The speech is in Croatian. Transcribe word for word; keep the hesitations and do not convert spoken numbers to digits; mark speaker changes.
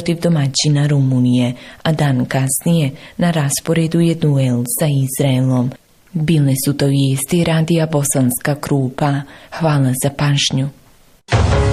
Speaker 1: protiv domaćina Rumunije, a dan kasnije na rasporedu je duel sa Izraelom. Bile su to vijesti radija Bosanska Krupa. Hvala za pažnju.